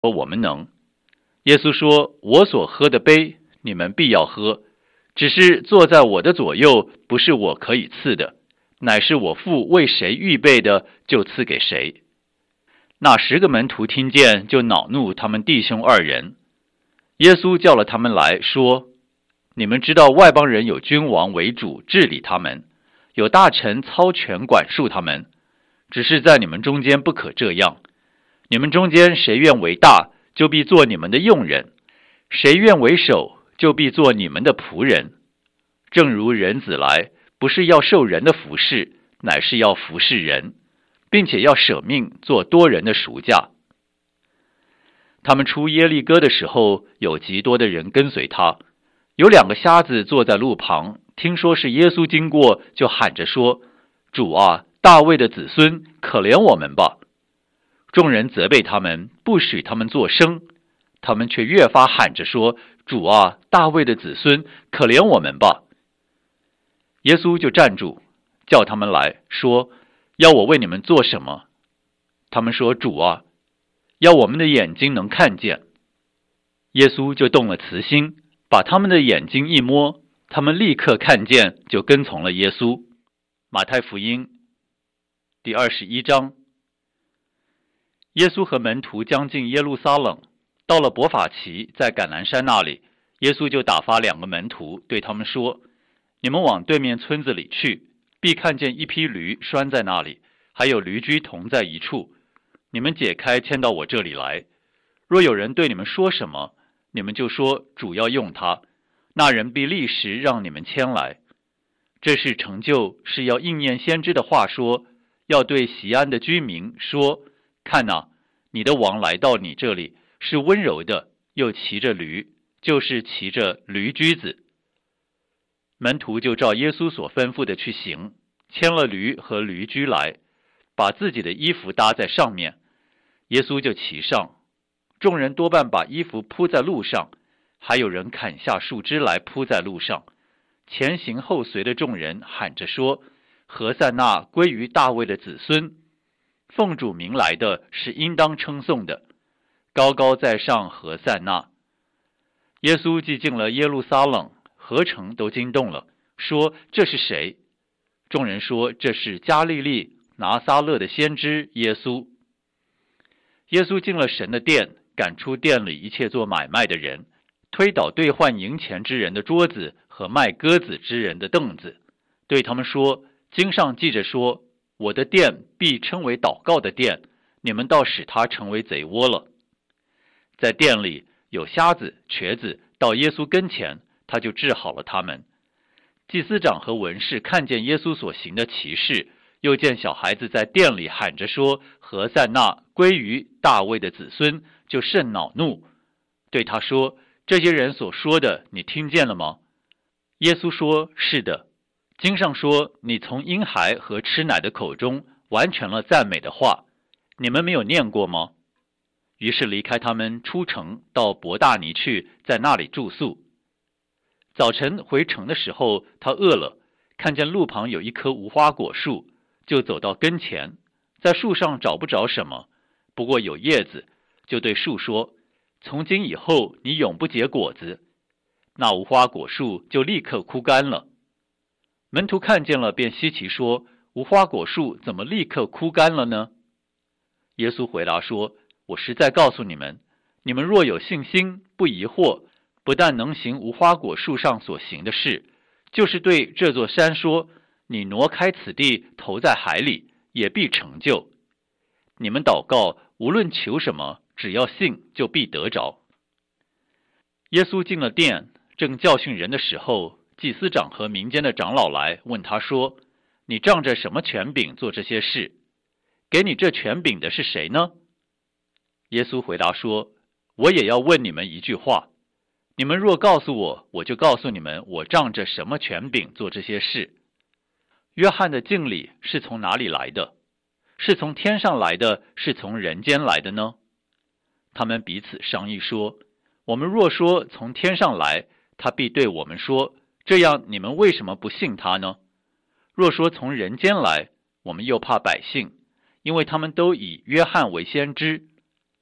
我们能。耶稣说，我所喝的杯，你们必要喝，只是坐在我的左右，不是我可以赐的，乃是我父为谁预备的，就赐给谁。那10个门徒听见，就恼怒他们弟兄2人。耶稣叫了他们来说，你们知道外邦人有君王为主治理他们，有大臣操权管束他们，只是在你们中间不可这样。你们中间谁愿为大，就必做你们的用人；谁愿为首，就必做你们的仆人。正如人子来，不是要受人的服侍，乃是要服侍人，并且要舍命做多人的赎价。他们出耶利哥的时候，有极多的人跟随他。有2个瞎子坐在路旁，听说是耶稣经过，就喊着说：主啊，大卫的子孙，可怜我们吧。众人责备他们，不许他们作声，他们却越发喊着说：主啊，大卫的子孙，可怜我们吧。耶稣就站住，叫他们来说：要我为你们做什么？他们说：主啊，要我们的眼睛能看见。耶稣就动了慈心，把他们的眼睛一摸，他们立刻看见，就跟从了耶稣。马太福音第21章。耶稣和门徒将近耶路撒冷，到了伯法其，在橄榄山那里，耶稣就打发2个门徒，对他们说：你们往对面村子里去，必看见一匹驴拴在那里，还有驴驹同在一处，你们解开牵到我这里来。若有人对你们说什么，你们就说主要用它，那人必立时让你们牵来。这事成就，是要应验先知的话说，要对锡安的居民说：看哪，你的王来到你这里，是温柔的，又骑着驴，就是骑着驴驹子。门徒就照耶稣所吩咐的去行，牵了驴和驴驹来，把自己的衣服搭在上面，耶稣就骑上。众人多半把衣服铺在路上，还有人砍下树枝来铺在路上。前行后随的众人喊着说：何塞那归于大卫的子孙，奉主名来的是应当称颂的，高高在上何塞那。耶稣既进了耶路撒冷，何城都惊动了，说：这是谁？众人说：这是加利利拿撒勒的先知耶稣。耶稣进了神的殿，赶出店里一切做买卖的人，推倒兑换银钱之人的桌子和卖鸽子之人的凳子，对他们说：经上记着说，我的殿必称为祷告的殿，你们倒使它成为贼窝了。在殿里有瞎子瘸子到耶稣跟前，他就治好了他们。祭司长和文士看见耶稣所行的奇事，又见小孩子在殿里喊着说：何塞那归于大卫的子孙，就甚恼怒，对他说：这些人所说的，你听见了吗？耶稣说：是的。经上说，你从婴孩和吃奶的口中完成了赞美的话，你们没有念过吗？于是离开他们，出城到伯大尼去，在那里住宿。早晨回城的时候，他饿了，看见路旁有一棵无花果树，就走到跟前，在树上找不着什么，不过有叶子，就对树说：从今以后你永不结果子。那无花果树就立刻枯干了。门徒看见了，便稀奇说：无花果树怎么立刻枯干了呢？耶稣回答说：我实在告诉你们，你们若有信心，不疑惑，不但能行无花果树上所行的事，就是对这座山说：你挪开此地，投在海里，也必成就。你们祷告，无论求什么，只要信，就必得着。耶稣进了殿，正教训人的时候，祭司长和民间的长老来问他说：你仗着什么权柄做这些事？给你这权柄的是谁呢？耶稣回答说：我也要问你们一句话，你们若告诉我，我就告诉你们，我仗着什么权柄做这些事。约翰的敬礼是从哪里来的？是从天上来的，是从人间来的呢？他们彼此商议说：我们若说从天上来，他必对我们说：这样你们为什么不信他呢？若说从人间来，我们又怕百姓，因为他们都以约翰为先知。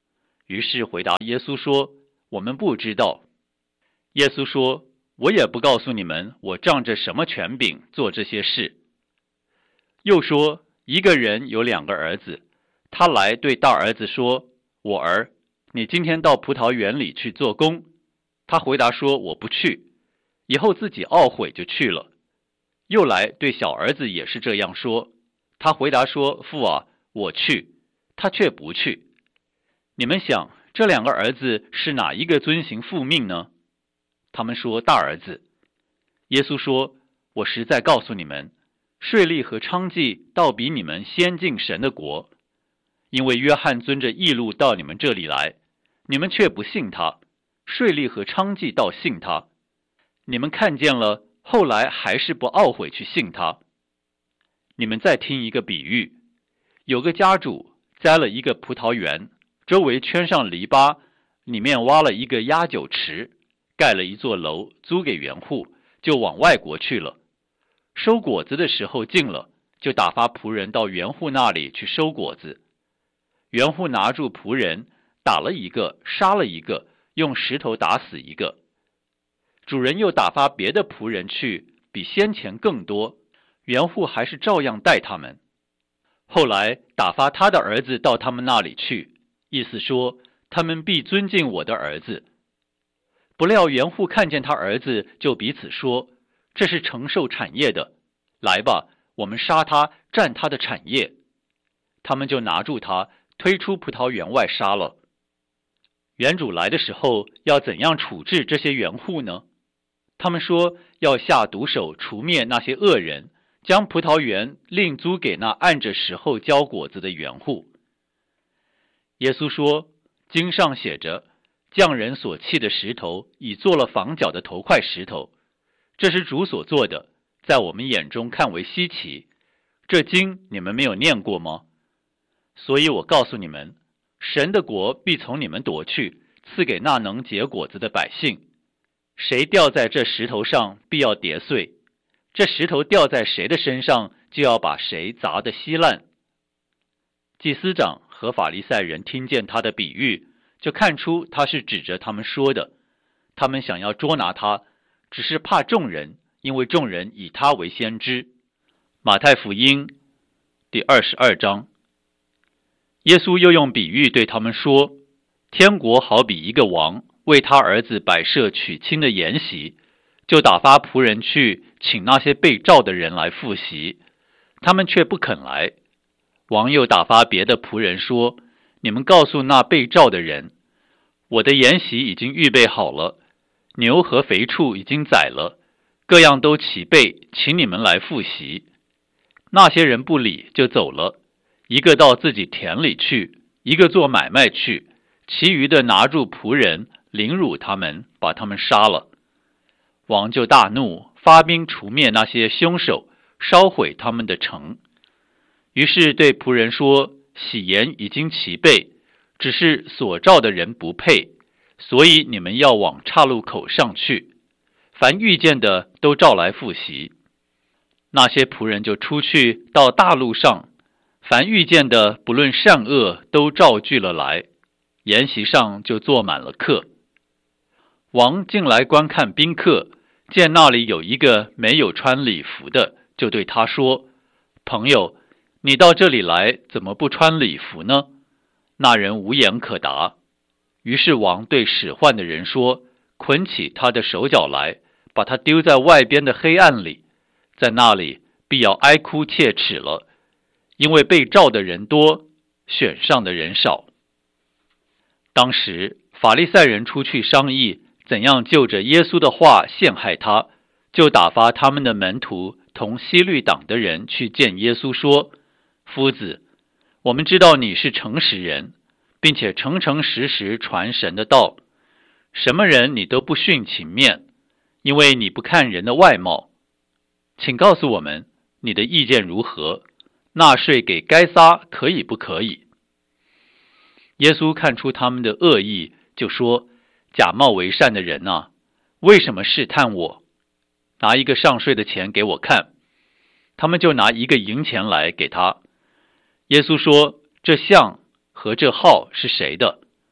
于是回答耶稣说：“我们不知道。”耶稣说：“我也不告诉你们，我仗着什么权柄做这些事。”又说：“一个人有2个儿子，他来对大儿子说：‘我儿，你今天到葡萄园里去做工。’他回答说：‘我不去。’以后自己懊悔就去了。又来对小儿子也是这样说，他回答说：‘父啊，我去。’他却不去。你们想，这2个儿子是哪一个遵行父命呢？”他们说：“大儿子。”耶稣说：“我实在告诉你们，税吏和娼妓倒比你们先进神的国。因为约翰遵着义路到你们这里来，你们却不信他；税吏和娼妓倒信他。你们看见了，后来还是不懊悔去信他。你们再听一个比喻，有个家主栽了一个葡萄园，周围圈上篱笆，里面挖了一个压酒池，盖了一座楼，租给园户，就往外国去了。收果子的时候近了，就打发仆人到园户那里去收果子。园户拿住仆人，打了一个，杀了一个，用石头打死一个。主人又打发别的仆人去，比先前更多，园户还是照样待他们。后来打发他的儿子到他们那里去，意思说他们必尊敬我的儿子。不料园户看见他儿子，就彼此说：“这是承受产业的，来吧，我们杀他，占他的产业。”他们就拿住他，推出葡萄园外杀了。园主来的时候，要怎样处置这些园户呢？他们说要下毒手除灭那些恶人，将葡萄园另租给那按着时候交果子的园户。耶稣说：“经上写着，匠人所砌的石头，已做了房角的头块石头。这是主所做的，在我们眼中看为稀奇。这经你们没有念过吗？所以我告诉你们，神的国必从你们夺去，赐给那能结果子的百姓。谁掉在这石头上，必要跌碎；这石头掉在谁的身上，就要把谁砸得稀烂。”祭司长和法利赛人听见他的比喻，就看出他是指着他们说的。他们想要捉拿他，只是怕众人，因为众人以他为先知。马太福音第22章。耶稣又用比喻对他们说：“天国好比一个王为他儿子摆设娶亲的筵席，就打发仆人去请那些被召的人来赴席，他们却不肯来。王又打发别的仆人说：你们告诉那被召的人，我的筵席已经预备好了，牛和肥畜已经宰了，各样都齐备，请你们来赴席。那些人不理，就走了，一个到自己田里去，一个做买卖去，其余的拿住仆人，凌辱他们，把他们杀了。王就大怒，发兵除灭那些凶手，烧毁他们的城。于是对仆人说：喜筵已经齐备，只是所召的人不配，所以你们要往岔路口上去，凡遇见的都召来赴席。那些仆人就出去到大路上，凡遇见的不论善恶，都召聚了来，筵席上就坐满了客。王进来观看宾客，见那里有一个没有穿礼服的，就对他说：朋友，你到这里来，怎么不穿礼服呢？那人无言可答。于是王对使唤的人说：捆起他的手脚来，把他丢在外边的黑暗里，在那里必要哀哭切齿了，因为被召的人多，选上的人少。当时法利赛人出去商议，怎样就着耶稣的话陷害他，就打发他们的门徒同希律党的人去见耶稣说：夫子，我们知道你是诚实人，并且诚诚实实传神的道，什么人你都不徇情面，因为你不看人的外貌。请告诉我们，你的意见如何？纳税给该撒可以不可以？耶稣看出他们的恶意，就说：假冒为善的人啊，为什么试探我？拿一个上税的钱给我看。他们就拿一个银钱来给他。耶稣说：这像和这号是谁的？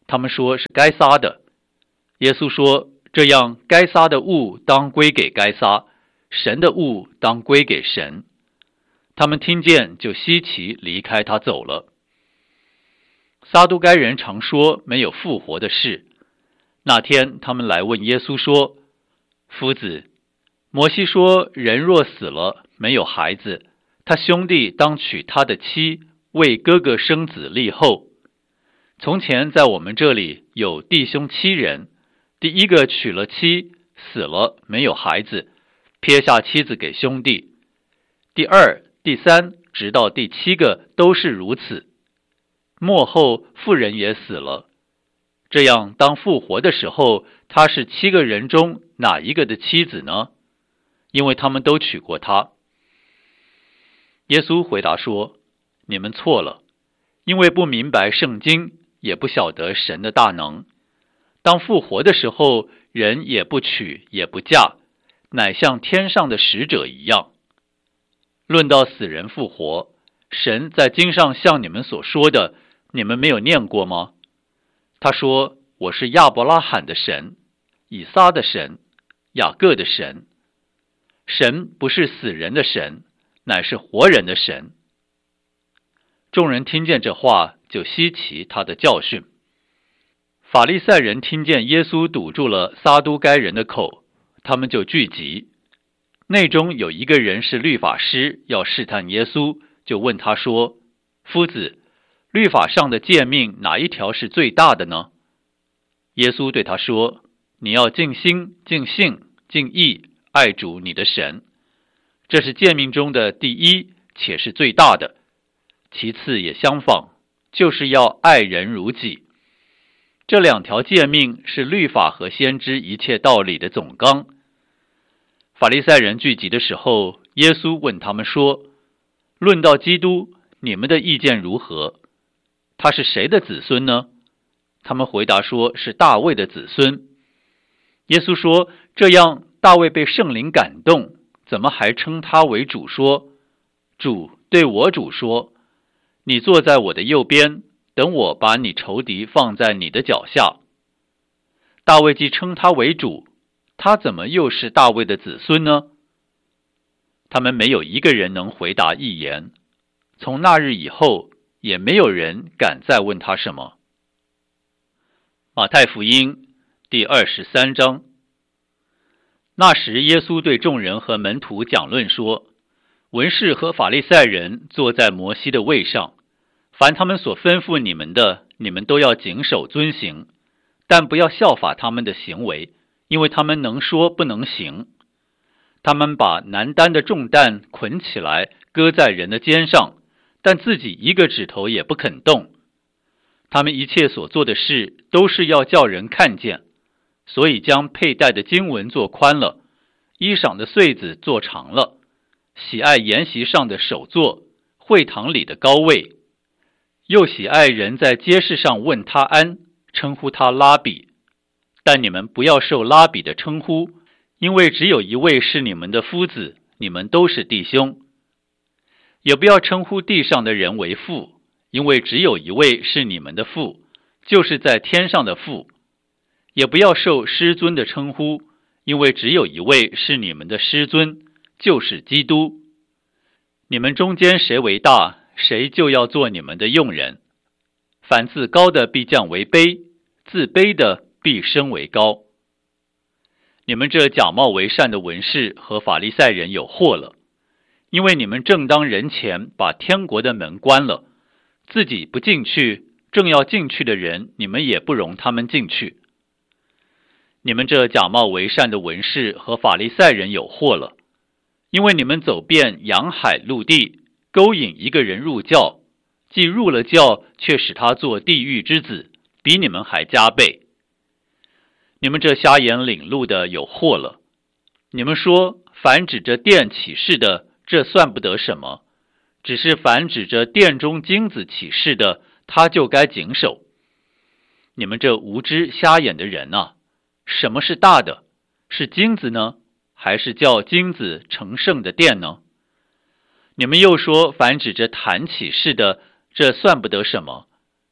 他们说是该撒的。耶稣说，这样该撒的物当归给该撒，神的物当归给神。他们听见就稀奇，离开他走了。撒都该人常说没有复活的事。那天他们来问耶稣说，夫子，摩西说人若死了没有孩子，他兄弟当娶他的妻，为哥哥生子立后。从前在我们这里有弟兄7人，第一个娶了妻，死了没有孩子，撇下妻子给兄弟。第二、第三，直到第7个都是如此。末后妇人也死了。这样当复活的时候，他是7个人中哪一个的妻子呢？因为他们都娶过她。耶稣回答说，你们错了，因为不明白圣经，也不晓得神的大能。当复活的时候，人也不娶也不嫁，乃像天上的使者一样。论到死人复活，神在经上像你们所说的，你们没有念过吗？他说，我是亚伯拉罕的神，以撒的神，雅各的神。神不是死人的神，乃是活人的神。众人听见这话，就稀奇他的教训。法利赛人听见耶稣堵住了撒都该人的口，他们就聚集。内中有一个人是律法师，要试探耶稣，就问他说，夫子，律法上的诫命哪一条是最大的呢？耶稣对他说，你要尽心、尽性、尽意爱主你的神，这是诫命中的第一，且是最大的。其次也相仿，就是要爱人如己。这2条诫命是律法和先知一切道理的总纲。法利赛人聚集的时候，耶稣问他们说，论到基督，你们的意见如何？他是谁的子孙呢？他们回答说，是大卫的子孙。耶稣说，这样大卫被圣灵感动，怎么还称他为主说，主对我主说，你坐在我的右边，等我把你仇敌放在你的脚下。大卫既称他为主，他怎么又是大卫的子孙呢？他们没有一个人能回答一言。从那日以后，也没有人敢再问他什么。马太福音第23章。那时耶稣对众人和门徒讲论说，文士和法利赛人坐在摩西的位上，凡他们所吩咐你们的，你们都要谨守遵行，但不要效法他们的行为，因为他们能说不能行。他们把难担的重担捆起来，搁在人的肩上，但自己一个指头也不肯动。他们一切所做的事，都是要叫人看见，所以将佩戴的经文做宽了，衣裳的穗子做长了，喜爱筵席上的首座，会堂里的高位，又喜爱人在街市上问他安，称呼他拉比。但你们不要受拉比的称呼，因为只有一位是你们的夫子，你们都是弟兄。也不要称呼地上的人为父，因为只有一位是你们的父，就是在天上的父。也不要受师尊的称呼，因为只有一位是你们的师尊，就是基督。你们中间谁为大，谁就要做你们的用人。凡自高的必降为卑，自卑的必升为高。你们这假冒为善的文士和法利赛人有祸了，因为你们正当人前把天国的门关了，自己不进去，正要进去的人，你们也不容他们进去。你们这假冒为善的文士和法利赛人有祸了，因为你们走遍洋海陆地，勾引一个人入教，既入了教，却使他做地狱之子，比你们还加倍。你们这瞎眼领路的有祸了！你们说，凡指着殿起誓的，这算不得什么；只是凡指着殿中金子起誓的，他就该谨守。你们这无知瞎眼的人啊！什么是大的？是金子呢，还是叫金子成圣的殿呢？你们又说，凡指着坛起誓的，这算不得什么；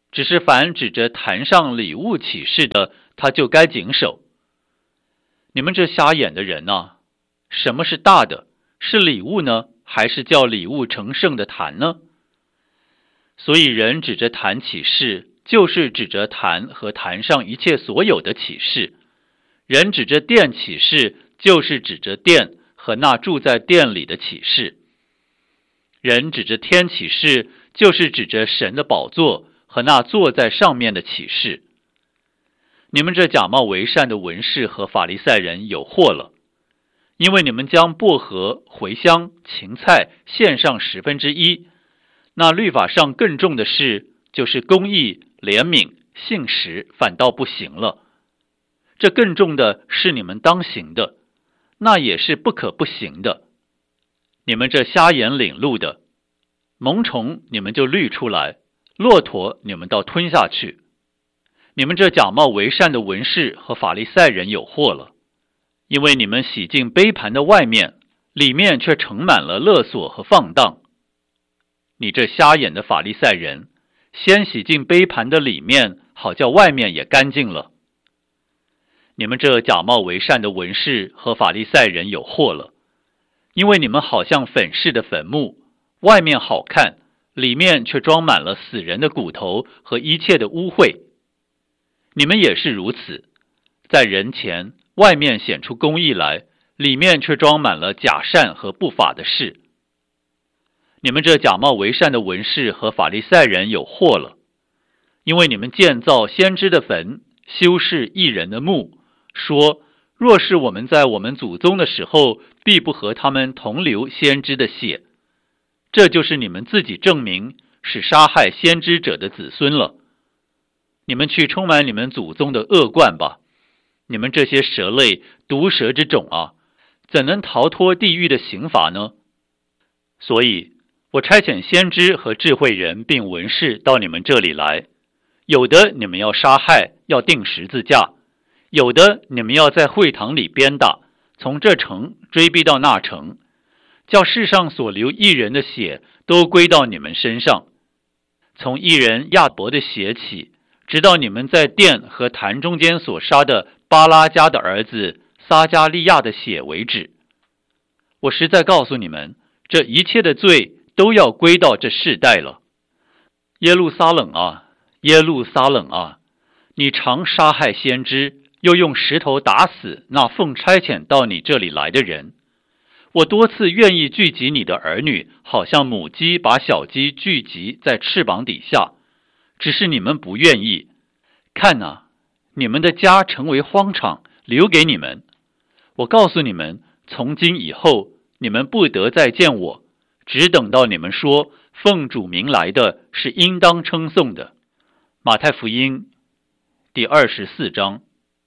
只是凡指着坛上礼物起誓的，他就该谨守。你们这瞎眼的人啊，什么是大的？是礼物呢，还是叫礼物成圣的坛呢？所以人指着坛起誓，就是指着坛和坛上一切所有的起誓；人指着殿起誓，就是指着殿和那住在殿里的起誓；人指着天起誓，就是指着神的宝座和那坐在上面的起誓。你们这假冒为善的文士和法利赛人有祸了，因为你们将薄荷、茴香、芹菜献上1/10，那律法上更重的事，就是公义、怜悯、信实，反倒不行了。这更重的是你们当行的，那也是不可不行的。你们这瞎眼领路的，虻虫你们就滤出来，骆驼你们倒吞下去。你们这假冒为善的文士和法利赛人有祸了，因为你们洗净杯盘的外面，里面却盛满了勒索和放荡。你这瞎眼的法利赛人，先洗净杯盘的里面，好叫外面也干净了。你们这假冒为善的文士和法利赛人有祸了，因为你们好像粉饰的坟墓，外面好看，里面却装满了死人的骨头和一切的污秽。你们也是如此，在人前外面显出公义来，里面却装满了假善和不法的事。你们这假冒为善的文士和法利赛人有祸了，因为你们建造先知的坟，修饰义人的墓，说若是我们在我们祖宗的时候，必不和他们同流先知的血。这就是你们自己证明是杀害先知者的子孙了。你们去充满你们祖宗的恶贯吧！你们这些蛇类、毒蛇之种啊，怎能逃脱地狱的刑罚呢？所以我差遣先知和智慧人并文士到你们这里来，有的你们要杀害，要钉十字架；有的你们要在会堂里鞭打，从这城追逼到那城，叫世上所流义人的血都归到你们身上，从义人亚伯的血起，直到你们在殿和坛中间所杀的巴拉加的儿子撒加利亚的血为止。我实在告诉你们，这一切的罪都要归到这世代了。耶路撒冷啊，耶路撒冷啊，你常杀害先知，又用石头打死那奉差遣到你这里来的人。我多次愿意聚集你的儿女，好像母鸡把小鸡聚集在翅膀底下，只是你们不愿意。看啊，你们的家成为荒场，留给你们。我告诉你们，从今以后，你们不得再见我，只等到你们说奉主名来的是应当称颂的。马太福音第24章。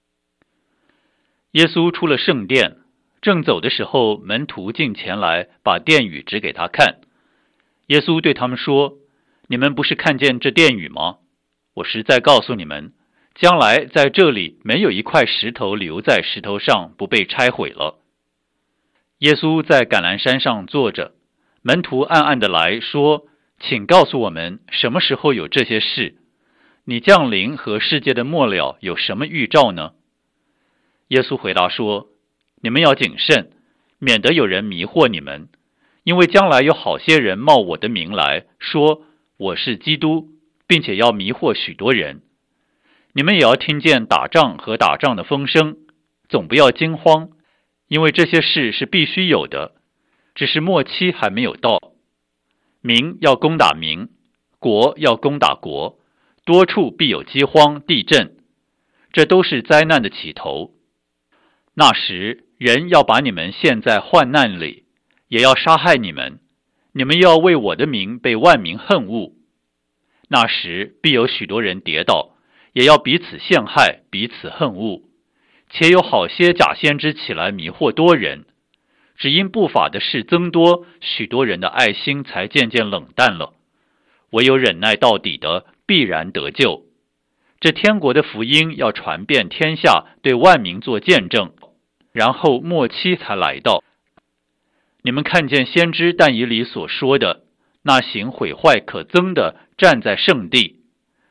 耶稣出了圣殿，正走的时候，门徒进前来，把殿宇指给他看。耶稣对他们说：你们不是看见这殿宇吗？我实在告诉你们，将来在这里没有一块石头留在石头上不被拆毁了。耶稣在橄榄山上坐着，门徒暗暗的来说：请告诉我们什么时候有这些事？你降临和世界的末了有什么预兆呢？耶稣回答说：你们要谨慎，免得有人迷惑你们，因为将来有好些人冒我的名来说我是基督，并且要迷惑许多人。你们也要听见打仗和打仗的风声，总不要惊慌，因为这些事是必须有的，只是末期还没有到。民要攻打民，国要攻打国，多处必有饥荒、地震，这都是灾难的起头。那时人要把你们陷在患难里，也要杀害你们，你们要为我的名被万民恨恶。那时必有许多人跌倒，也要彼此陷害，彼此恨恶，且有好些假先知起来迷惑多人。只因不法的事增多，许多人的爱心才渐渐冷淡了。唯有忍耐到底的，必然得救。这天国的福音要传遍天下，对万民做见证，然后末期才来到。你们看见先知但以理所说的，那行毁坏可憎的站在圣地，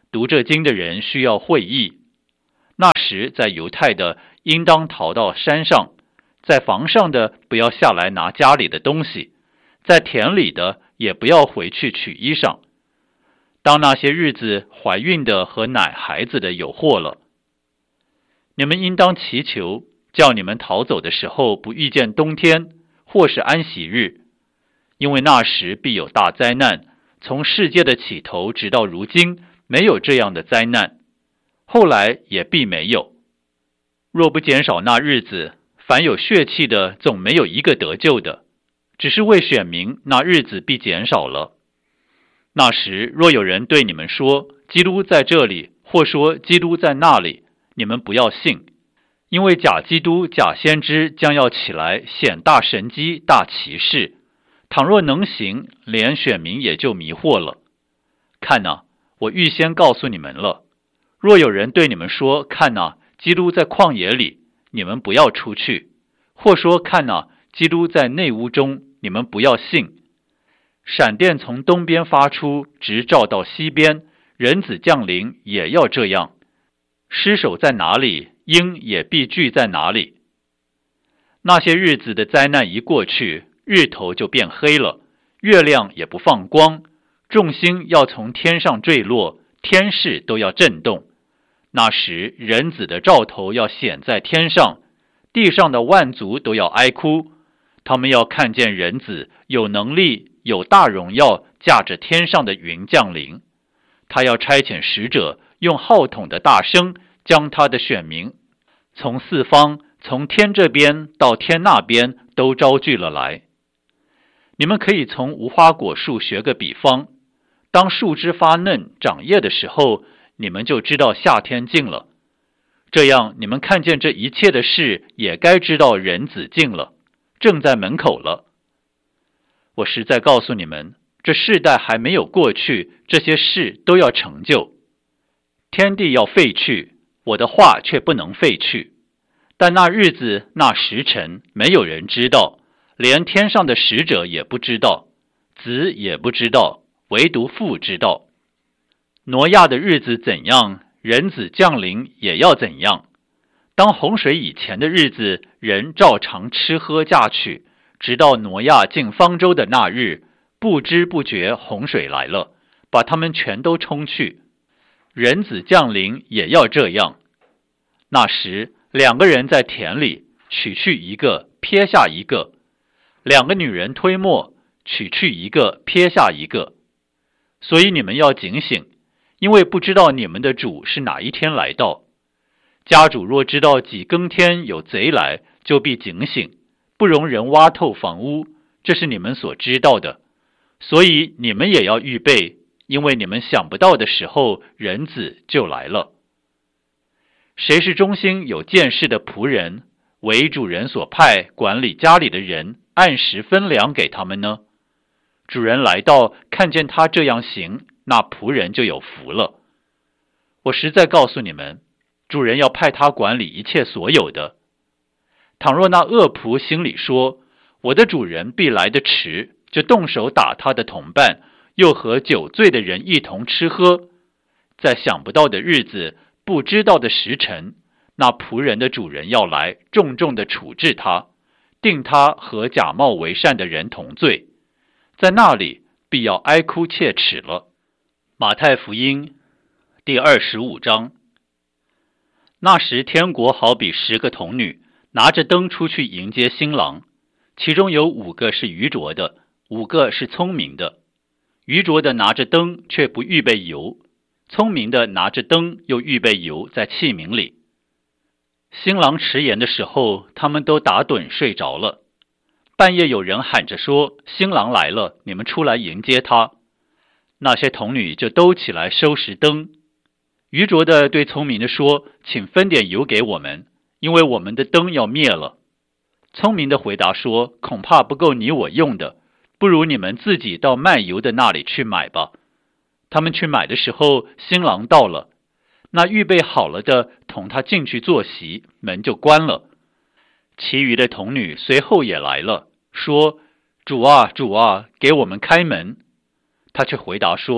读这经的人需要会意。那时在犹太的应当逃到山上，在房上的不要下来拿家里的东西，在田里的也不要回去取衣裳。当那些日子，怀孕的和奶孩子的有祸了。你们应当祈求，叫你们逃走的时候不遇见冬天，或是安息日，因为那时必有大灾难，从世界的起头直到如今，没有这样的灾难，后来也必没有。若不减少那日子，凡有血气的总没有一个得救的，只是为选民，那日子必减少了。那时若有人对你们说，基督在这里，或说基督在那里，你们不要信，因为假基督、假先知将要起来，显大神机、大奇事。倘若能行，连选民也就迷惑了。看哪，我预先告诉你们了。若有人对你们说，看哪，基督在旷野里，你们不要出去；或说，看哪，基督在内屋中，你们不要信。闪电从东边发出，直照到西边，人子降临也要这样。尸首在哪里，鹰也必聚在哪里。那些日子的灾难一过去，日头就变黑了，月亮也不放光，众星要从天上坠落，天势都要震动。那时人子的兆头要显在天上，地上的万族都要哀哭，他们要看见人子有能力、有大荣耀，驾着天上的云降临。他要差遣使者，用号筒的大声，将他的选民从四方，从天这边到天那边都招聚了来。你们可以从无花果树学个比方，当树枝发嫩长叶的时候，你们就知道夏天近了。这样你们看见这一切的事，也该知道人子近了，正在门口了。我实在告诉你们，这世代还没有过去，这些事都要成就。天地要废去，我的话却不能废去。但那日子那时辰，没有人知道，连天上的使者也不知道，子也不知道，唯独父知道。挪亚的日子怎样，人子降临也要怎样。当洪水以前的日子，人照常吃喝嫁娶，直到挪亚进方舟的那日，不知不觉洪水来了，把他们全都冲去。人子降临也要这样。那时两个人在田里，取去一个，撇下一个；两个女人推磨，取去一个，撇下一个。所以你们要警醒，因为不知道你们的主是哪一天来到。家主若知道几更天有贼来，就必警醒，不容人挖透房屋，这是你们所知道的。所以你们也要预备，因为你们想不到的时候，人子就来了。谁是忠心有见识的仆人，为主人所派管理家里的人，按时分粮给他们呢？主人来到，看见他这样行，那仆人就有福了。我实在告诉你们，主人要派他管理一切所有的。倘若那恶仆心里说，我的主人必来得迟，就动手打他的同伴，又和酒醉的人一同吃喝，在想不到的日子，不知道的时辰，那仆人的主人要来，重重的处置他，定他和假冒为善的人同罪，在那里必要哀哭切齿了。马太福音第25章。那时天国好比10个童女，拿着灯出去迎接新郎，其中有5个是愚拙的，5个是聪明的。愚拙的拿着灯，却不预备油；聪明的拿着灯，又预备油在器皿里。新郎迟延的时候，他们都打盹睡着了。半夜有人喊着说，新郎来了，你们出来迎接他。那些童女就都起来收拾灯。愚拙的对聪明的说，请分点油给我们，因为我们的灯要灭了。聪明的回答说，恐怕不够你我用的，不如你们自己到卖油的那里去买吧。他们去买的时候，新郎到了，那预备好了的同他进去坐席，门就关了。其余的童女随后也来了，说，主啊，主啊，给我们开门。他却回答说，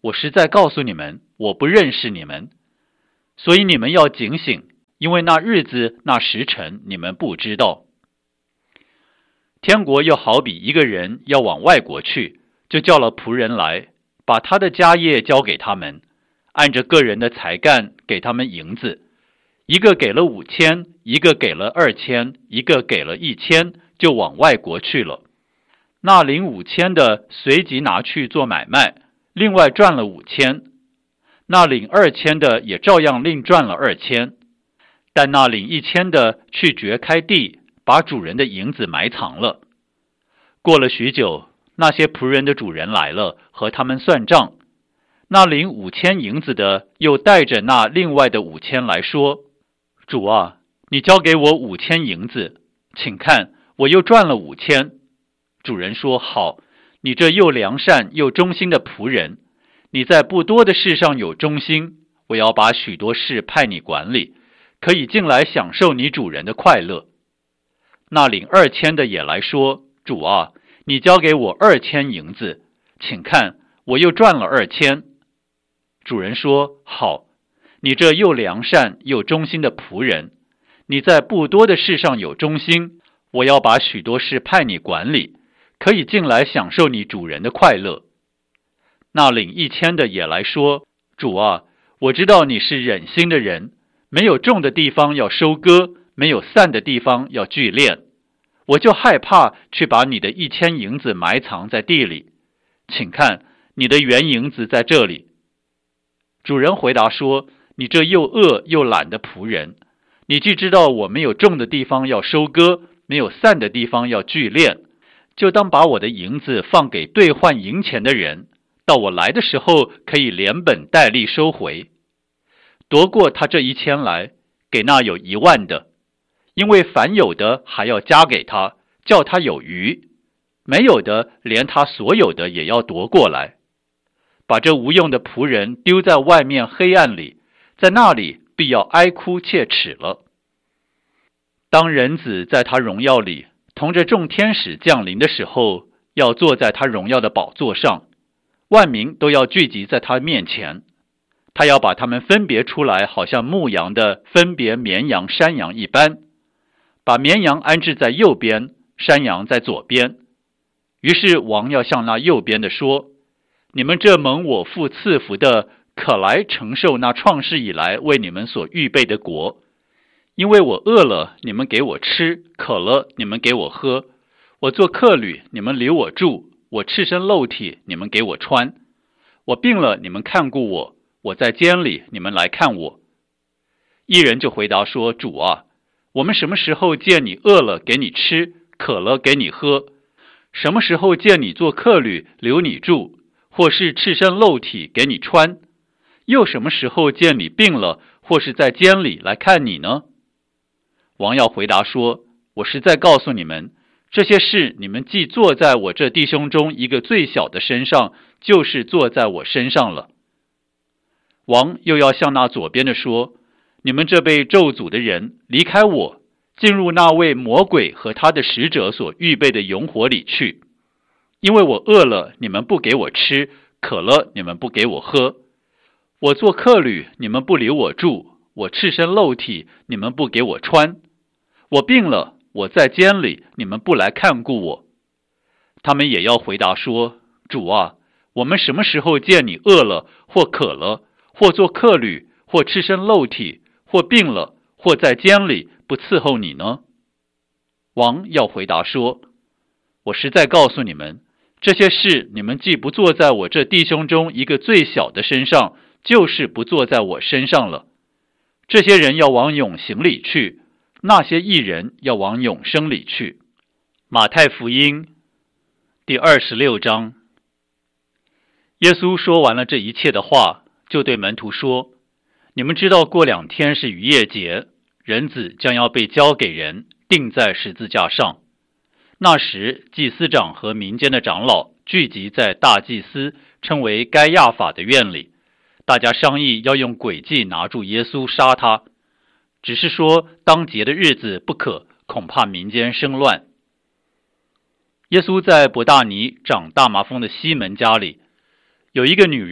我实在告诉你们，我不认识你们。所以你们要警醒，因为那日子那时辰你们不知道。天国又好比一个人要往外国去，就叫了仆人来，把他的家业交给他们，按着个人的才干给他们银子，一个给了5000，一个给了2000，一个给了1000，就往外国去了。那领5000的随即拿去做买卖，另外赚了5000。那领2000的也照样另赚了2000。但那领1000的去掘开地，把主人的银子埋藏了。过了许久，那些仆人的主人来了，和他们算账。那领5000银子的又带着那另外的5000来说：主啊，你交给我5000银子，请看，我又赚了5000。主人说：好，你这又良善又忠心的仆人，你在不多的事上有忠心，我要把许多事派你管理，可以进来享受你主人的快乐。那领2000的也来说：主啊，你交给我2000银子，请看，我又赚了2000。主人说：好，你这又良善又忠心的仆人，你在不多的事上有忠心，我要把许多事派你管理，可以进来享受你主人的快乐。那领1000的也来说：主啊，我知道你是忍心的人，没有种的地方要收割，没有散的地方要聚敛，我就害怕去把你的1000银子埋藏在地里，请看，你的原银子在这里。主人回答说：你这又恶又懒的仆人，你既知道我没有种的地方要收割，没有散的地方要聚敛，就当把我的银子放给兑换银钱的人，到我来的时候可以连本带利收回。夺过他这1000来，给那有10000的，因为凡有的还要加给他，叫他有余；没有的，连他所有的也要夺过来。把这无用的仆人丢在外面黑暗里，在那里必要哀哭切齿了。当人子在他荣耀里同着众天使降临的时候，要坐在他荣耀的宝座上，万民都要聚集在他面前。他要把他们分别出来，好像牧羊的分别绵羊山羊一般，把绵羊安置在右边，山羊在左边。于是王要向那右边的说：你们这蒙我父赐福的，可来承受那创世以来为你们所预备的国。因为我饿了，你们给我吃；渴了，你们给我喝；我做客旅，你们留我住；我赤身露体，你们给我穿；我病了，你们看顾我；我在监里，你们来看我。一人就回答说：主啊，我们什么时候见你饿了给你吃，渴了给你喝？什么时候见你做客旅留你住，或是赤身露体给你穿？又什么时候见你病了，或是在监里来看你呢？王要回答说：我实在告诉你们，这些事你们既坐在我这弟兄中一个最小的身上，就是坐在我身上了。王又要向那左边的说：你们这被咒诅的人，离开我，进入那位魔鬼和他的使者所预备的永火里去。因为我饿了，你们不给我吃；渴了，你们不给我喝；我做客旅，你们不留我住；我赤身露体，你们不给我穿；我病了，我在监里，你们不来看顾我。他们也要回答说：主啊，我们什么时候见你饿了，或渴了，或做客旅，或赤身露体，或病了，或在监里，不伺候你呢？王要回答说：我实在告诉你们，这些事你们既不坐在我这弟兄中一个最小的身上，就是不坐在我身上了。这些人要往永刑里去，那些义人要往永生里去。马太福音第26章。耶稣说完了这一切的话，就对门徒说：你们知道过2天是逾越节，人子将要被交给人，钉在十字架上。那时祭司长和民间的长老聚集在大祭司称为该亚法的院里，大家商议要用诡计拿住耶稣杀他，只是说当节的日子不可，恐怕民间生乱。耶稣在伯大尼长大麻风的西门家里，有一个女人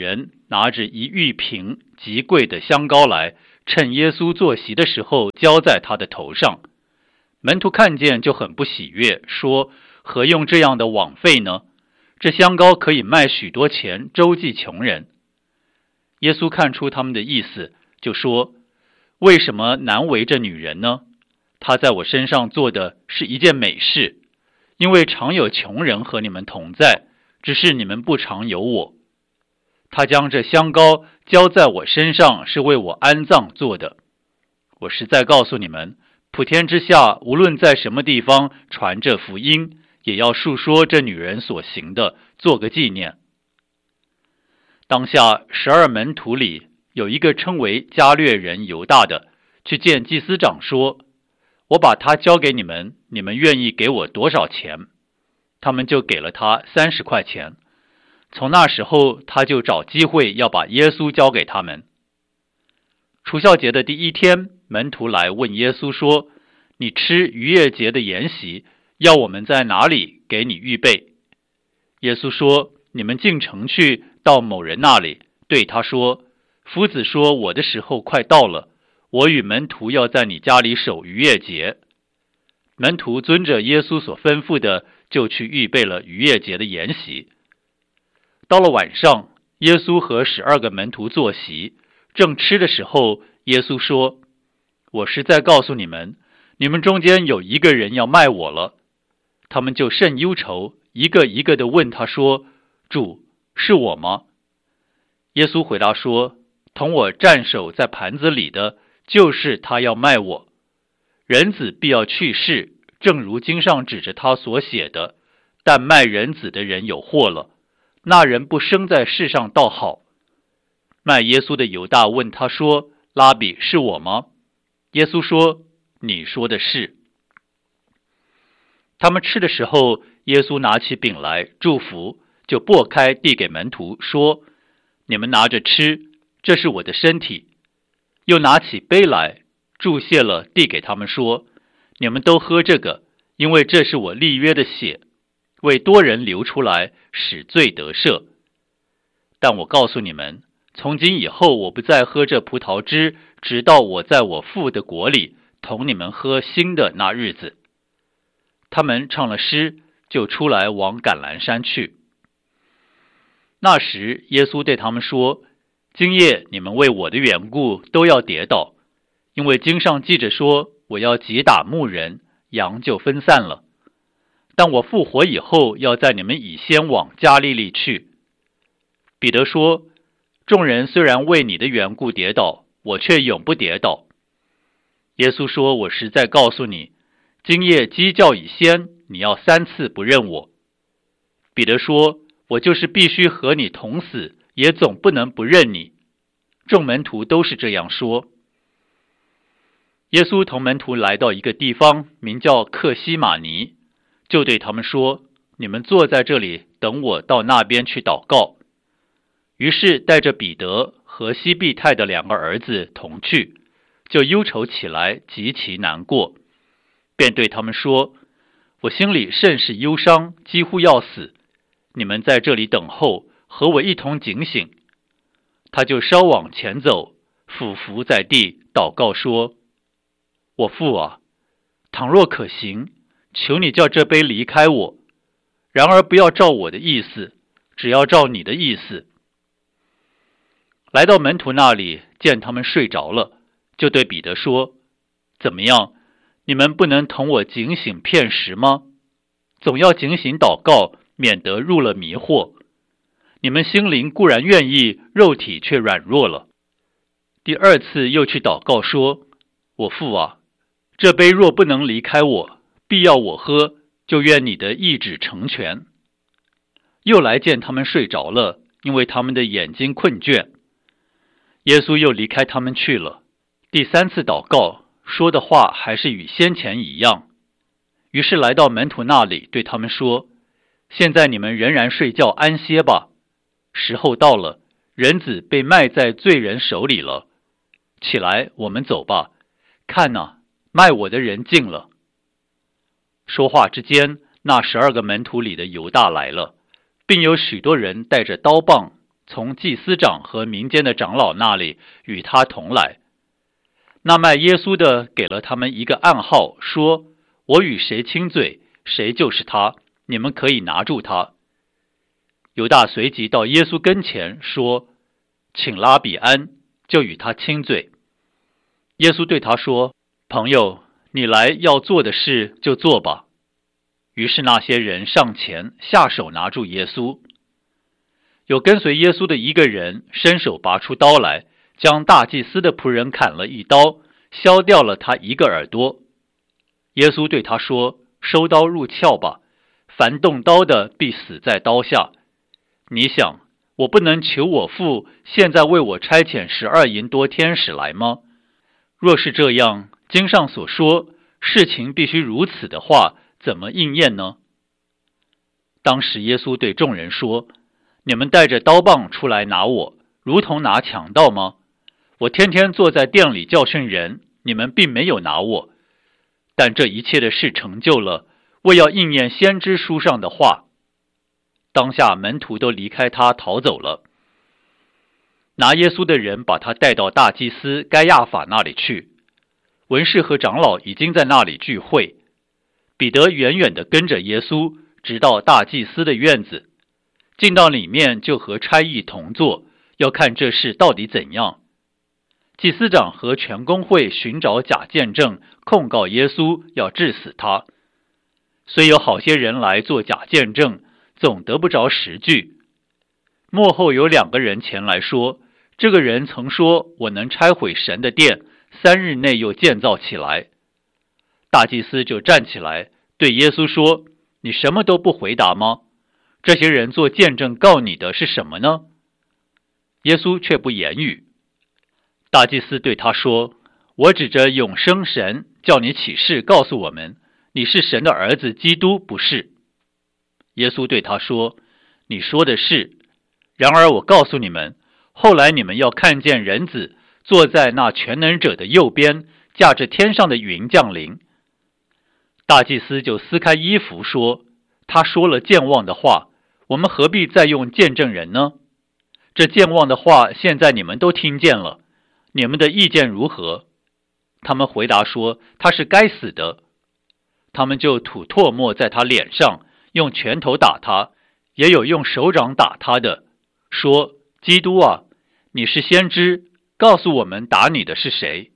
拿着一玉瓶极贵的香膏来，趁耶稣坐席的时候浇在他的头上。门徒看见就很不喜悦，说：何用这样的枉费呢？这香膏可以卖许多钱，周济穷人。耶稣看出他们的意思，就说：为什么难为这女人呢？她在我身上做的是一件美事，因为常有穷人和你们同在，只是你们不常有我。她将这香膏浇在我身上，是为我安葬做的。我实在告诉你们，普天之下，无论在什么地方传这福音，也要述说这女人所行的，做个纪念。当下12门徒里有一个称为加略人犹大的，去见祭司长说：我把他交给你们，你们愿意给我多少钱？他们就给了他30块钱。从那时候，他就找机会要把耶稣交给他们。除酵节的第一天，门徒来问耶稣说：你吃逾越节的筵席，要我们在哪里给你预备？耶稣说：你们进城去，到某人那里，对他说：夫子说，我的时候快到了，我与门徒要在你家里守逾越节。门徒遵着耶稣所吩咐的，就去预备了逾越节的筵席。到了晚上，耶稣和12个门徒坐席，正吃的时候，耶稣说：我实在告诉你们，你们中间有一个人要卖我了。他们就甚忧愁，一个一个的问他说：主，是我吗？耶稣回答说：同我蘸手在盘子里的，就是他要卖我。人子必要去世，正如经上指着他所写的，但卖人子的人有祸了。那人不生在世上倒好。卖耶稣的犹大问他说：拉比，是我吗？耶稣说：你说的是。他们吃的时候，耶稣拿起饼来祝福，就擘开递给门徒说：你们拿着吃，这是我的身体。又拿起杯来祝谢了，递给他们说：你们都喝这个，因为这是我立约的血，为多人流出来，使罪得赦。但我告诉你们，从今以后我不再喝这葡萄汁，直到我在我父的国里同你们喝新的那日子。他们唱了诗，就出来往橄榄山去。那时耶稣对他们说：今夜你们为我的缘故都要跌倒，因为经上记着说，我要击打牧人，羊就分散了。但我复活以后，要在你们以先往加利利去。彼得说：众人虽然为你的缘故跌倒，我却永不跌倒。耶稣说：我实在告诉你，今夜鸡叫以先，你要3次不认我。彼得说：我就是必须和你同死，也总不能不认你。众门徒都是这样说。耶稣同门徒来到一个地方，名叫客西马尼，就对他们说：你们坐在这里，等我到那边去祷告。于是带着彼得和西庇太的2个儿子同去，就忧愁起来，极其难过，便对他们说：我心里甚是忧伤，几乎要死。你们在这里等候，和我一同警醒。他就稍往前走，俯伏在地，祷告说：我父啊，倘若可行，求你叫这杯离开我，然而不要照我的意思，只要照你的意思。来到门徒那里，见他们睡着了，就对彼得说：怎么样，你们不能同我警醒片时吗？总要警醒祷告，免得入了迷惑。你们心灵固然愿意，肉体却软弱了。第2次又去祷告说：我父啊，这杯若不能离开我，必要我喝，就愿你的意旨成全。又来见他们睡着了，因为他们的眼睛困倦。耶稣又离开他们去了。第3次祷告，说的话还是与先前一样。于是来到门徒那里，对他们说：现在你们仍然睡觉安歇吧，时候到了，人子被卖在罪人手里了。起来，我们走吧，看哪，卖我的人近了。说话之间，那12个门徒里的犹大来了，并有许多人带着刀棒， 从祭司长和民间的长老那里与他同来。那卖耶稣的给了他们一个暗号，说：我与谁亲嘴，谁就是他，你们可以拿住他。犹大随即到耶稣跟前说：请拉比安，就与他亲嘴。耶稣对他说：朋友，你来要做的事就做吧。于是那些人上前下手拿住耶稣。有跟随耶稣的一个人伸手拔出刀来，将大祭司的仆人砍了一刀，削掉了他一个耳朵。耶稣对他说：收刀入鞘吧，凡动刀的必死在刀下。你想，我不能求我父现在为我差遣12营多天使来吗？若是这样，经上所说事情必须如此的话，怎么应验呢？当时耶稣对众人说：你们带着刀棒出来拿我，如同拿强盗吗？我天天坐在店里教训人，你们并没有拿我。但这一切的事成就了，为要应验先知书上的话。当下门徒都离开他逃走了。拿耶稣的人把他带到大祭司该亚法那里去，文士和长老已经在那里聚会。彼得远远地跟着耶稣，直到大祭司的院子，进到里面就和差役同坐，要看这事到底怎样。祭司长和全公会寻找假见证，控告耶稣，要治死他。虽有好些人来做假见证，总得不着实据。末后有2个人前来说，这个人曾说，我能拆毁神的殿，3日内又建造起来。大祭司就站起来对耶稣说：你什么都不回答吗？这些人做见证告你的是什么呢？耶稣却不言语。大祭司对他说：我指着永生神叫你起誓告诉我们，你是神的儿子基督，不是？耶稣对他说：你说的是。然而我告诉你们，后来你们要看见人子坐在那全能者的右边，驾着天上的云降临。大祭司就撕开衣服说：他说了健忘的话，我们何必再用见证人呢？这健忘的话现在你们都听见了，你们的意见如何？他们回答说：他是该死的。他们就吐唾沫在他脸上，用拳头打他，也有用手掌打他的，说：基督啊，你是先知，告诉我们打你的是谁？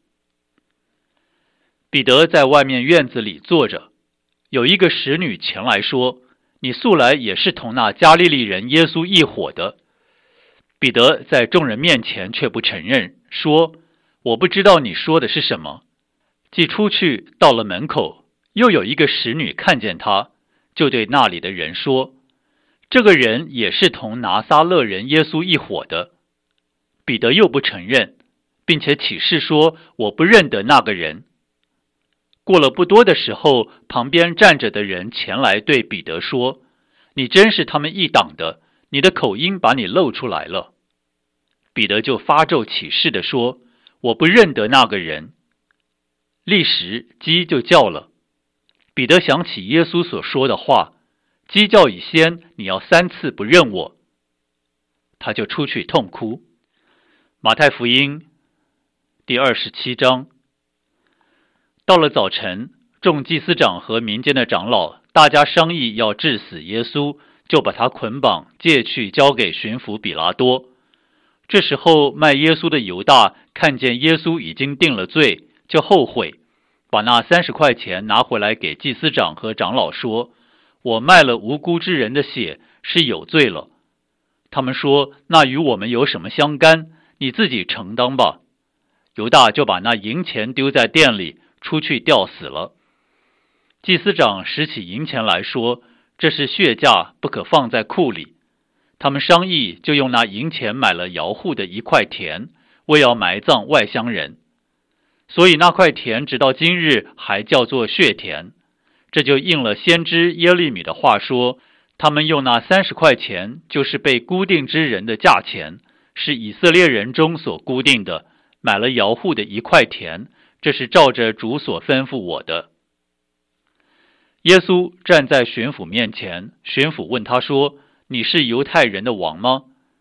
彼得在外面院子里坐着，有一个使女前来说：你素来也是同那加利利人耶稣一伙的。彼得在众人面前却不承认，说：我不知道你说的是什么。既出去到了门口，又有一个使女看见他，就对那里的人说：这个人也是同拿撒勒人耶稣一伙的。彼得又不承认，并且起誓说：我不认得那个人。过了不多的时候，旁边站着的人前来对彼得说：你真是他们一党的，你的口音把你露出来了。彼得就发咒起誓地说：我不认得那个人。立时鸡就叫了。彼得想起耶稣所说的话：鸡叫以先，你要3次不认我。他就出去痛哭。马太福音第27章。到了早晨，众祭司长和民间的长老大家商议要治死耶稣，就把他捆绑，借去交给巡抚比拉多。这时候卖耶稣的犹大看见耶稣已经定了罪，就后悔，把那30块钱拿回来给祭司长和长老说：我卖了无辜之人的血，是有罪了。他们说：那与我们有什么相干？你自己承担吧。犹大就把那银钱丢在店里，出去吊死了。祭司长拾起银钱来说：这是血价，不可放在库里。他们商议，就用那银钱买了窑户的一块田，为要埋葬外乡人。所以那块田直到今日还叫做血田。这就应了先知耶利米的话说：他们用那30块钱，就是被估定之人的价钱，是以色列人中所估定的，买了窑户的一块田，这是照着主所吩咐我的。耶稣站在巡抚面前，巡抚问他说：你是犹太人的王吗？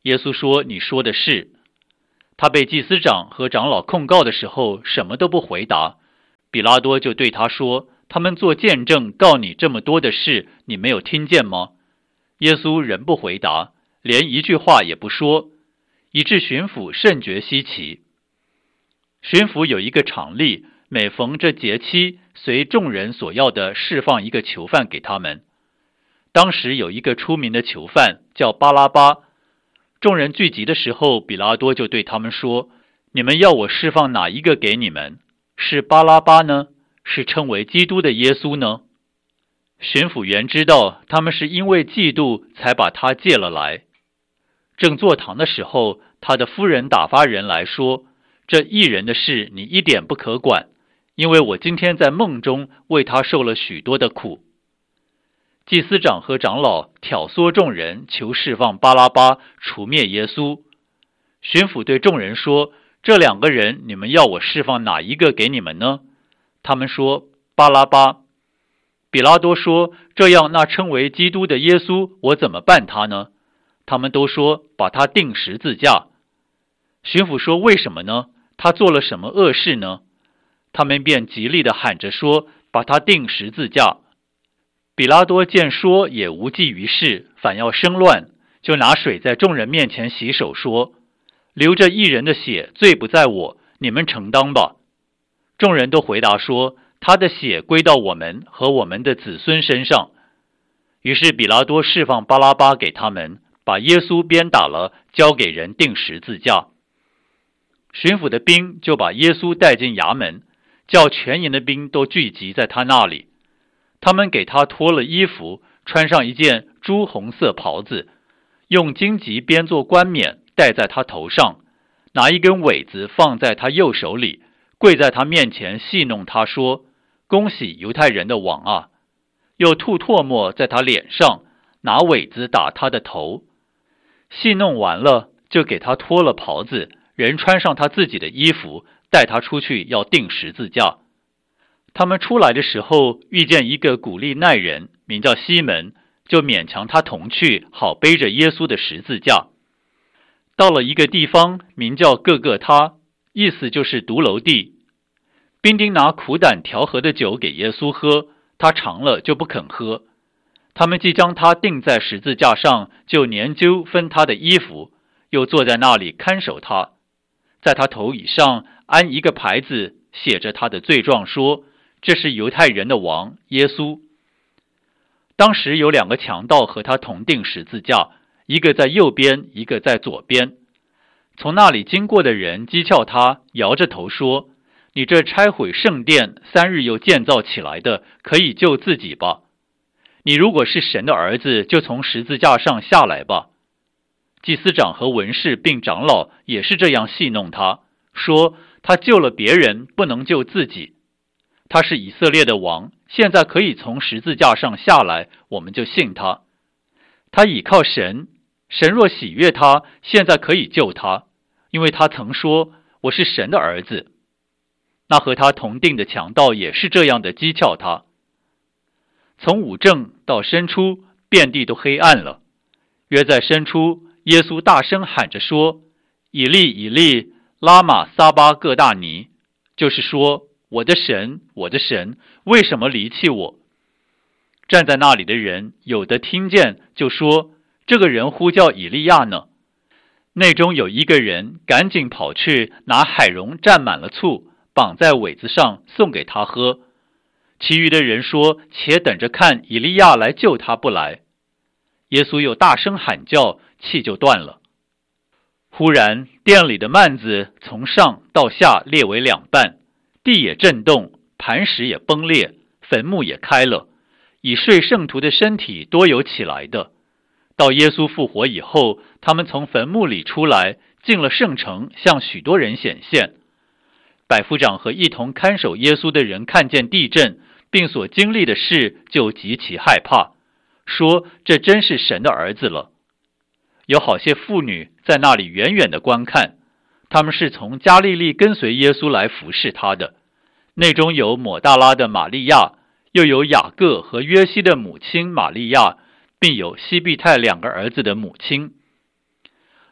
耶稣说：“你说的是。”他被祭司长和长老控告的时候，什么都不回答。比拉多就对他说：“他们做见证告你这么多的事，你没有听见吗？”耶稣仍不回答，连一句话也不说，以致巡抚甚觉稀奇。巡抚有一个常例，每逢这节期，随众人所要的释放一个囚犯给他们。当时有一个出名的囚犯叫巴拉巴。众人聚集的时候，比拉多就对他们说：“你们要我释放哪一个给你们？是巴拉巴呢？是称为基督的耶稣呢？”巡抚原知道他们是因为嫉妒才把他借了来。正坐堂的时候，他的夫人打发人来说：“这义人的事你一点不可管，因为我今天在梦中为他受了许多的苦。”祭司长和长老挑唆众人求释放巴拉巴，除灭耶稣。巡抚对众人说：“这两个人，你们要我释放哪一个给你们呢？”他们说：“巴拉巴。”比拉多说：“这样，那称为基督的耶稣，我怎么办他呢？”他们都说：“把他钉十字架。”巡抚说：“为什么呢？他做了什么恶事呢？”他们便极力地喊着说：“把他钉十字架。”比拉多见说也无济于事，反要生乱，就拿水在众人面前洗手，说：“流着义人的血，罪不在我，你们承当吧。”众人都回答说：“他的血归到我们和我们的子孙身上。”于是比拉多释放巴拉巴给他们，把耶稣鞭打了，交给人钉十字架。巡抚的兵就把耶稣带进衙门，叫全营的兵都聚集在他那里。他们给他脱了衣服，穿上一件朱红色袍子，用荆棘编作冠冕戴在他头上，拿一根苇子放在他右手里，跪在他面前戏弄他说：“恭喜犹太人的王啊！”又吐唾沫在他脸上，拿苇子打他的头。戏弄完了，就给他脱了袍子，人穿上他自己的衣服，带他出去要钉十字架。他们出来的时候，遇见一个古利奈人，名叫西门，就勉强他同去，好背着耶稣的十字架。到了一个地方，名叫各各他，意思就是独楼地。兵丁拿苦胆调和的酒给耶稣喝，他尝了就不肯喝。他们既将他钉在十字架上，就研究分他的衣服，又坐在那里看守他。在他头以上安一个牌子，写着他的罪状，说：“这是犹太人的王耶稣。”当时有两个强盗和他同钉十字架，一个在右边，一个在左边。从那里经过的人讥诮他，摇着头说：“你这拆毁圣殿3日又建造起来的，可以救自己吧？你如果是神的儿子，就从十字架上下来吧。”祭司长和文士并长老也是这样戏弄他，说他救了别人，不能救自己。他是以色列的王，现在可以从十字架上下来，我们就信他。他倚靠神，神若喜悦他，现在可以救他，因为他曾说：“我是神的儿子。”那和他同定的强盗也是这样的讥诮他。从午正到申初，遍地都黑暗了。约在申初，耶稣大声喊着说：“以利以利，拉玛撒巴各大尼”，就是说：“我的神，我的神，为什么离弃我？”站在那里的人有的听见，就说：“这个人呼叫以利亚呢。”内中有一个人赶紧跑去拿海蓉蘸满了醋，绑在苇子上送给他喝。其余的人说：“且等着看以利亚来救他不来。”耶稣又大声喊叫，气就断了。忽然殿里的幔子从上到下裂为两半，地也震动，磐石也崩裂，坟墓也开了，以睡圣徒的身体多有起来的。到耶稣复活以后，他们从坟墓里出来，进了圣城，向许多人显现。百夫长和一同看守耶稣的人看见地震，并所经历的事，就极其害怕，说：“这真是神的儿子了。”有好些妇女在那里远远的观看，他们是从加利利跟随耶稣来服侍他的。内中有抹大拉的玛利亚，又有雅各和约西的母亲玛利亚，并有西庇太2个儿子的母亲。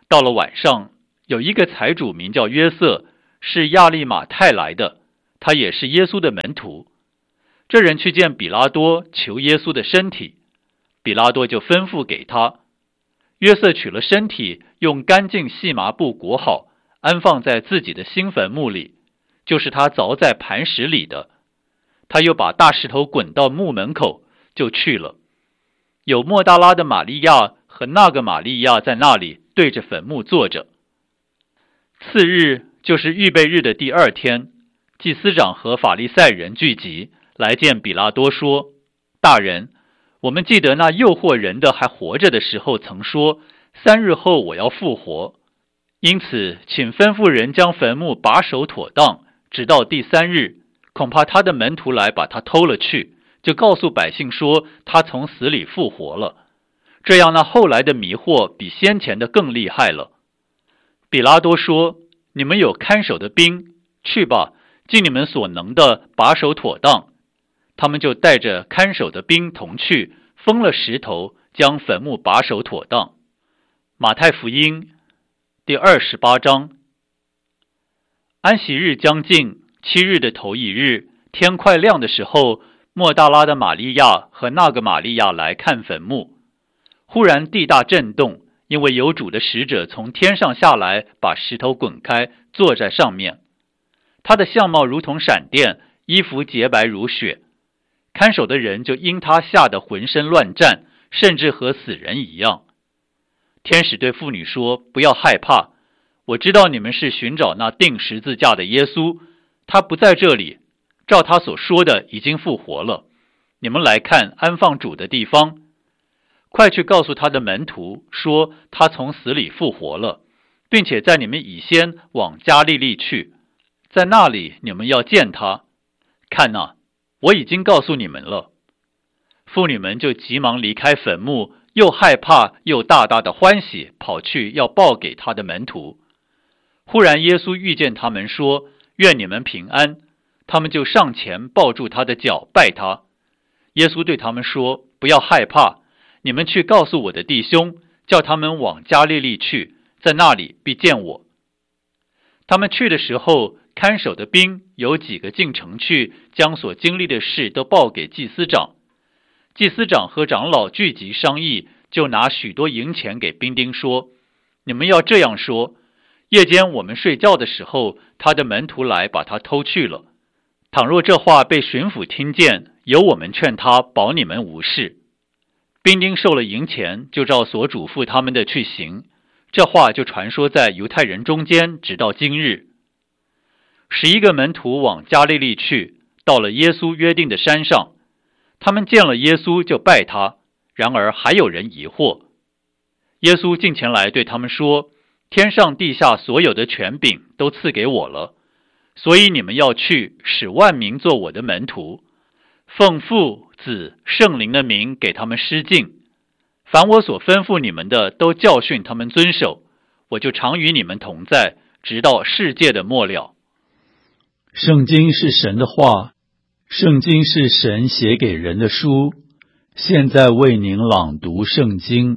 到了晚上，有一个财主名叫约瑟，是亚利马太来的，他也是耶稣的门徒。这人去见比拉多，求耶稣的身体，比拉多就吩咐给他。约瑟取了身体，用干净细麻布裹好，安放在自己的新坟墓里，就是他凿在磐石里的。他又把大石头滚到墓门口，就去了。有莫大拉的玛利亚和那个玛利亚在那里对着坟墓坐着。次日，就是预备日的第二天，祭司长和法利赛人聚集，来见比拉多说：大人，我们记得那诱惑人的还活着的时候曾说，3日后我要复活。因此请吩咐人将坟墓把守妥当，直到第3日，恐怕他的门徒来把他偷了去，就告诉百姓说他从死里复活了。这样那后来的迷惑比先前的更厉害了。比拉多说：你们有看守的兵，去吧，尽你们所能的把守妥当。他们就带着看守的兵同去，封了石头，将坟墓把守妥当。马太福音第28章。安息日将近，7日的头一日，天快亮的时候，莫大拉的玛利亚和那个玛利亚来看坟墓。忽然地大震动，因为有主的使者从天上下来，把石头滚开，坐在上面。他的相貌如同闪电，衣服洁白如雪。看守的人就因他吓得浑身乱颤，甚至和死人一样。天使对妇女说：不要害怕，我知道你们是寻找那钉十字架的耶稣，他不在这里，照他所说的已经复活了。你们来看安放主的地方，快去告诉他的门徒说他从死里复活了，并且在你们以先往加利利去，在那里你们要见他。看哪，我已经告诉你们了。妇女们就急忙离开坟墓，又害怕又大大的欢喜，跑去要报给他的门徒。忽然耶稣遇见他们说：愿你们平安。他们就上前抱住他的脚，拜他。耶稣对他们说：不要害怕，你们去告诉我的弟兄，叫他们往加利利去，在那里必见我。他们去的时候，看守的兵有几个进城去，将所经历的事都报给祭司长。祭司长和长老聚集商议，就拿许多银钱给兵丁说：你们要这样说，夜间我们睡觉的时候，他的门徒来把他偷去了。倘若这话被巡抚听见，由我们劝他保你们无事。兵丁受了银钱，就照所嘱咐他们的去行。这话就传说在犹太人中间，直到今日。11个门徒往加利利去，到了耶稣约定的山上。他们见了耶稣就拜他，然而还有人疑惑。耶稣近前来对他们说：天上地下所有的权柄都赐给我了，所以你们要去，使万民做我的门徒，奉父子圣灵的名给他们施浸。凡我所吩咐你们的，都教训他们遵守。我就常与你们同在，直到世界的末了。 圣经是神的话，圣经是神写给人的书。现在为您朗读圣经。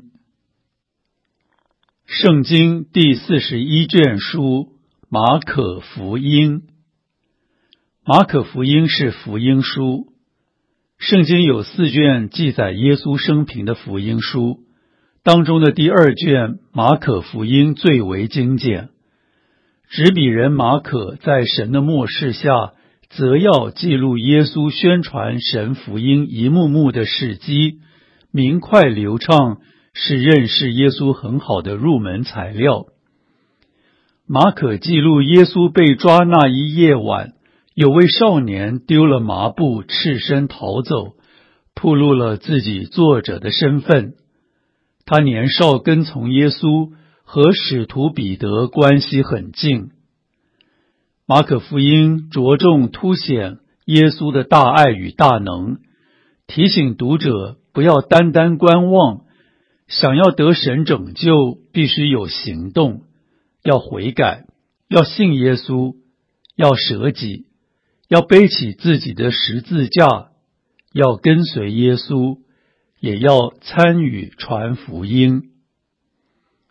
圣经第41卷书，马可福音。马可福音是福音书。圣经有4卷记载耶稣生平的福音书，当中的第2卷马可福音最为精简。执笔人马可在神的默示下，则要记录耶稣宣传神福音一幕幕的事迹，明快流畅，是认识耶稣很好的入门材料。马可记录耶稣被抓那一夜晚，有位少年丢了麻布，赤身逃走，暴露了自己作者的身份。他年少跟从耶稣，和使徒彼得关系很近。马可福音着重凸显耶稣的大爱与大能，提醒读者不要单单观望，想要得神拯救，必须有行动，要悔改，要信耶稣，要舍己，要背起自己的十字架，要跟随耶稣，也要参与传福音。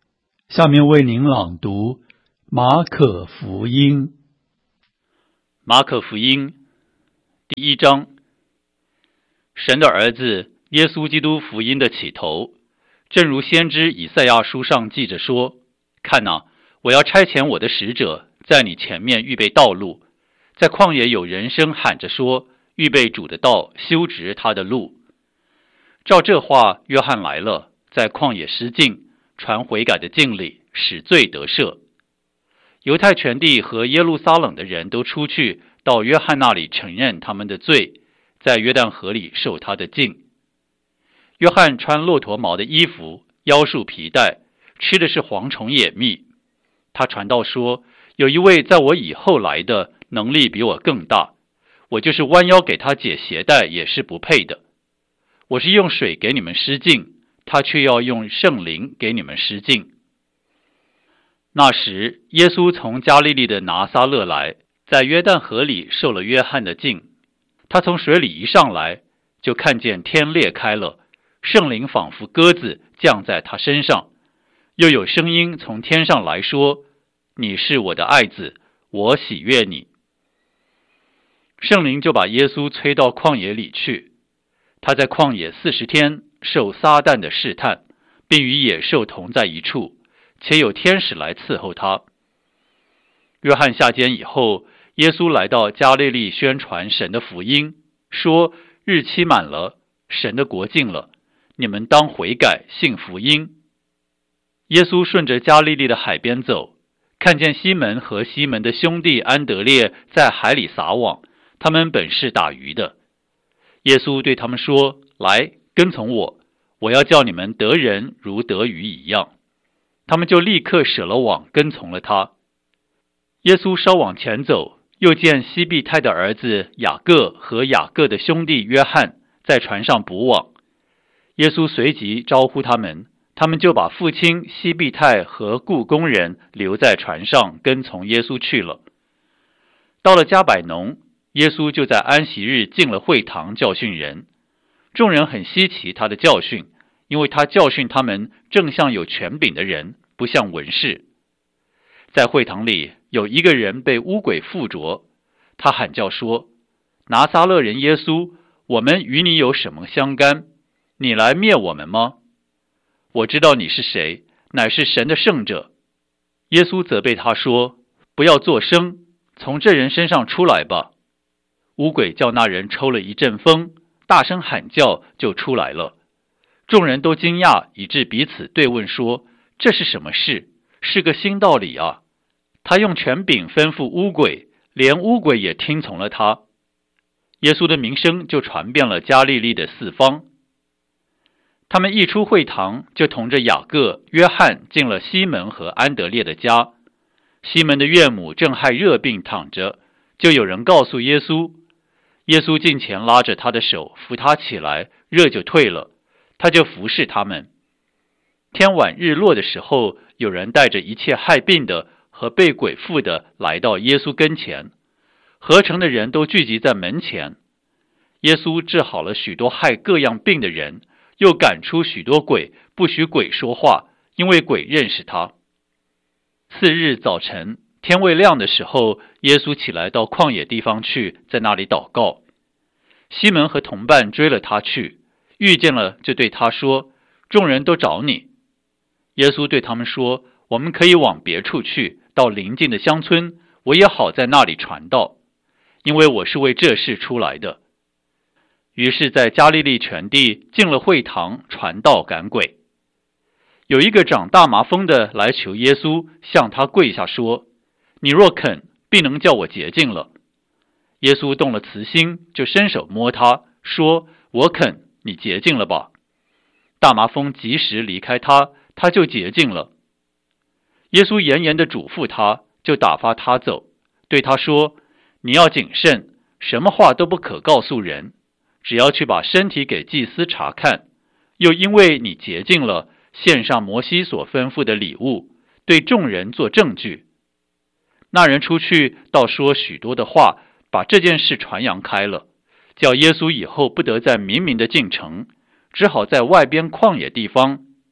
下面为您朗读马可福音。 马可福音第1章，神的儿子耶稣基督福音的起头，正如先知以赛亚书上记着说：看哪，我要差遣我的使者在你前面预备道路，在旷野有人声喊着说：预备主的道，修直他的路。照这话，约翰来了，在旷野施浸，传悔改的敬礼，使罪得赦。犹太全地和耶路撒冷的人都出去到约翰那里承认他们的罪，在约旦河里受他的浸。约翰穿骆驼毛的衣服，腰束皮带，吃的是蝗虫野蜜。他传道说：有一位在我以后来的，能力比我更大，我就是弯腰给他解鞋带也是不配的。我是用水给你们施浸，他却要用圣灵给你们施浸。那时，耶稣从加利利的拿撒勒来，在约旦河里受了约翰的浸。他从水里一上来，就看见天裂开了，圣灵仿佛鸽子降在他身上，又有声音从天上来说：你是我的爱子，我喜悦你。圣灵就把耶稣催到旷野里去，他在旷野40天受撒旦的试探，并与野兽同在一处，且有天使来伺候他。约翰下监以后，耶稣来到加利利宣传神的福音，说：日期满了，神的国近了，你们当悔改，信福音。耶稣顺着加利利的海边走，看见西门和西门的兄弟安德烈在海里撒网，他们本是打鱼的。耶稣对他们说：来，跟从我，我要叫你们得人如得鱼一样。他们就立刻舍了网，跟从了他。耶稣稍往前走，又见西庇太的儿子雅各和雅各的兄弟约翰在船上捕网。耶稣随即招呼他们，他们就把父亲西庇太和雇工人留在船上，跟从耶稣去了。到了加百农，耶稣就在安息日进了会堂教训人。众人很稀奇他的教训，因为他教训他们正像有权柄的人，不像文士。在会堂里有一个人被污鬼附着，他喊叫说：拿撒勒人耶稣，我们与你有什么相干？你来灭我们吗？我知道你是谁，乃是神的圣者。耶稣责备他说：不要作声，从这人身上出来吧。污鬼叫那人抽了一阵风，大声喊叫，就出来了。众人都惊讶，以致彼此对问说：这是什么事？是个新道理啊！他用权柄吩咐污鬼，连污鬼也听从了他。耶稣的名声就传遍了加利利的四方。他们一出会堂，就同着雅各、约翰进了西门和安德烈的家。西门的岳母正害热病躺着，就有人告诉耶稣。耶稣近前拉着他的手，扶他起来，热就退了，他就服侍他们。天晚日落的时候，有人带着一切害病的和被鬼附的来到耶稣跟前，合城的人都聚集在门前。耶稣治好了许多害各样病的人，又赶出许多鬼，不许鬼说话，因为鬼认识他。次日早晨，天未亮的时候，耶稣起来到旷野地方去，在那里祷告。西门和同伴追了他去，遇见了就对他说：众人都找你。耶稣对他们说：我们可以往别处去，到邻近的乡村，我也好在那里传道，因为我是为这事出来的。于是在加利利全地进了会堂，传道赶鬼。有一个长大麻风的来求耶稣，向他跪下说：你若肯，必能叫我洁净了。耶稣动了慈心，就伸手摸他，说：我肯，你洁净了吧。大麻风及时离开他，他就洁净了。耶稣严严地嘱咐他，就打发他走，对他说：你要谨慎，什么话都不可告诉人，只要去把身体给祭司查看，又因为你洁净了，献上摩西所吩咐的礼物，对众人做证据。那人出去，倒说许多的话，把这件事传扬开了，叫耶稣以后不得再明明的进城，只好在外边旷野地方。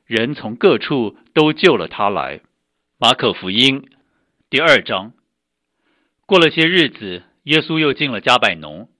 人从各处都救了他来。马可福音第2章。过了些日子，耶稣又进了加百农，